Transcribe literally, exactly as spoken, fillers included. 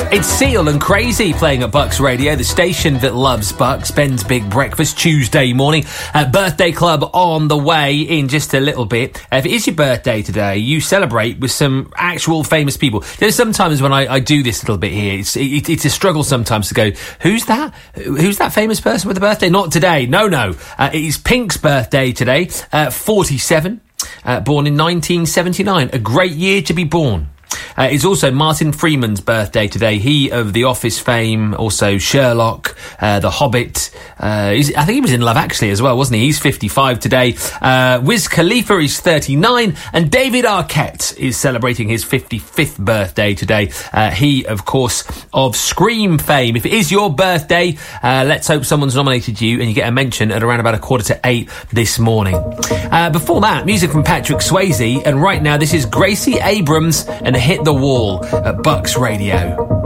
It's Seal and Crazy playing at Bucks Radio, the station that loves Bucks. Ben's Big Breakfast, Tuesday morning. Uh, birthday club on the way in just a little bit. Uh, if it is your birthday today, you celebrate with some actual famous people. There's sometimes when I, I do this little bit here, it's, it, it's a struggle sometimes to go, who's that? Who's that famous person with a birthday? Not today. No, no. Uh, it is Pink's birthday today, uh, forty-seven, uh, born in nineteen seventy-nine. A great year to be born. Uh, it's also Martin Freeman's birthday today. He of The Office fame, also Sherlock, uh, The Hobbit. Uh, he's, I think he was in Love Actually as well, wasn't he? He's fifty-five today. Uh, Wiz Khalifa is thirty-nine, and David Arquette is celebrating his fifty-fifth birthday today. Uh, he, of course, of Scream fame. If it is your birthday, uh, let's hope someone's nominated you and you get a mention at around about a quarter to eight this morning. Uh, before that, music from Patrick Swayze, and right now this is Gracie Abrams and Hit the Wall at Bucks Radio.